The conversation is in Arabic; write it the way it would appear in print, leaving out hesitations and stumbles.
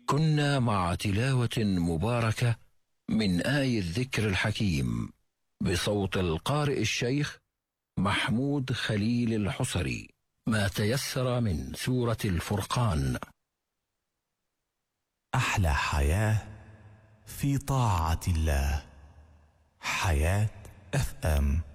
كنا مع تلاوة مباركة من آي الذكر الحكيم بصوت القارئ الشيخ محمود خليل الحصري، ما تيسر من سورة الفرقان. أحلى حياة في طاعة الله. حياة FM.